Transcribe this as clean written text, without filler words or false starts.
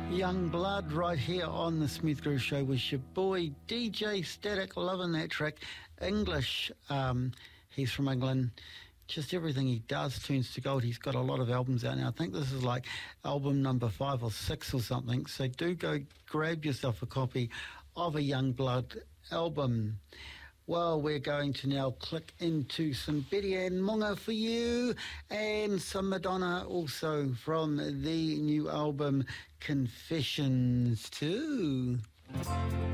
Young Blood right here on the Smooth Groove Show with your boy DJ Static, loving that track. English, he's from England. Just everything he does turns to gold. He's got a lot of albums out now. I think this is like album number 5 or 6 or something. So do go grab yourself a copy of a Young Blood album. Well, we're going to now click into some Betty Ann Moonga for you and some Madonna also from the new album Confessions too.